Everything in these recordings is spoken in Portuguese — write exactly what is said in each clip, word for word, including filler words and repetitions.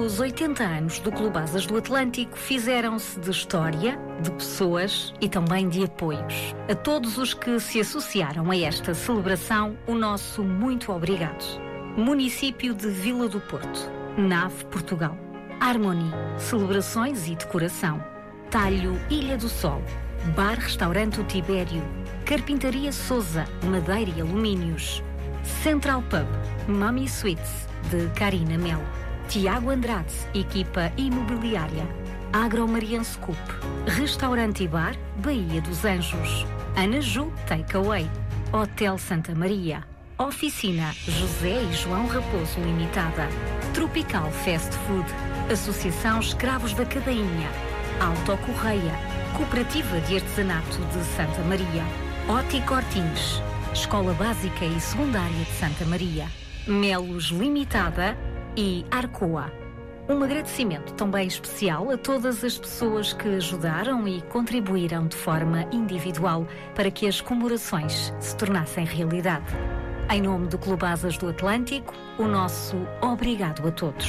Os oitenta anos do Clube Asas do Atlântico fizeram-se de história, de pessoas e também de apoios. A todos os que se associaram a esta celebração, o nosso muito obrigado. Município de Vila do Porto, Nave, Portugal. Harmonie, celebrações e decoração. Talho, Ilha do Sol. Bar Restaurante O Tibério. Carpintaria Souza, madeira e alumínios. Central Pub, Mummy Suites, de Carina Melo. Tiago Andrade, equipa imobiliária. Agro Mariense Coop, restaurante e bar, Baía dos Anjos. Ana Ju Takeaway, Hotel Santa Maria. Oficina José e João Raposo Limitada. Tropical Fast Food, Associação Escravos da Cadainha. Autocorreia, Cooperativa de Artesanato de Santa Maria. Ótico Ortins, Escola Básica e Secundária de Santa Maria. Melos Limitada e Arcoa. Um agradecimento também especial a todas as pessoas que ajudaram e contribuíram de forma individual para que as comemorações se tornassem realidade. Em nome do Clube Asas do Atlântico, o nosso obrigado a todos.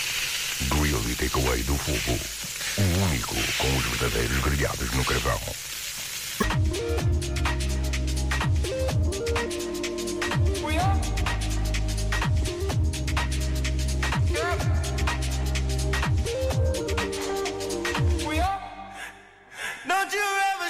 Grill e Takeaway do Fogo. O único com os verdadeiros grelhados no carvão.